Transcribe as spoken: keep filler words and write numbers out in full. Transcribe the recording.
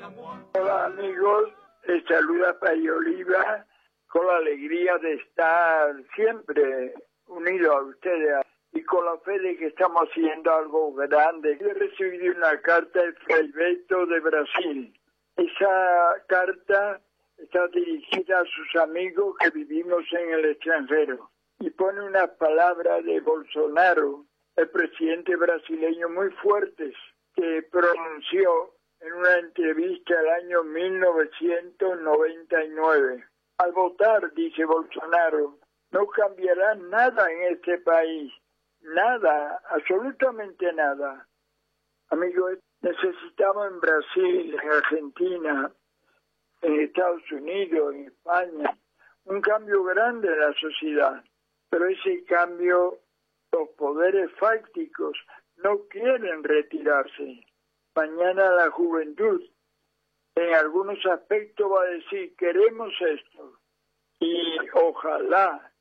Hola amigos, les saluda Pay Oliva con la alegría de estar siempre unido a ustedes y con la fe de que estamos haciendo algo grande. He recibido una carta de Fray Beto de Brasil. Esa carta está dirigida a sus amigos que vivimos en el extranjero y pone unas palabras de Bolsonaro, el presidente brasileño, muy fuertes, que pronunció en una entrevista el año mil novecientos noventa y nueve. Al votar, dice Bolsonaro, no cambiará nada en este país, nada, absolutamente nada. Amigos, necesitamos en Brasil, en Argentina, en Estados Unidos, en España, un cambio grande en la sociedad, pero ese cambio, los poderes fácticos no quieren retirarse. Mañana la juventud en algunos aspectos va a decir, queremos esto, y ojalá